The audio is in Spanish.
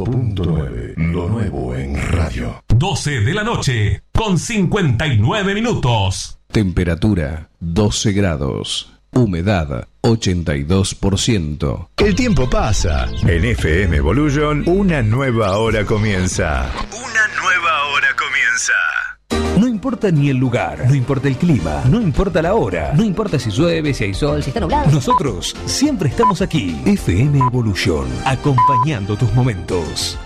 105.9, lo nuevo en radio. 12 de la noche, con 59 minutos. Temperatura 12 grados. Humedad 82%. El tiempo pasa. En FM Evolution, una nueva hora comienza. Una nueva hora comienza. No importa ni el lugar, no importa el clima, no importa la hora, no importa si llueve, si hay sol, si está nublado. Nosotros siempre estamos aquí. FM Evolution, acompañando tus momentos.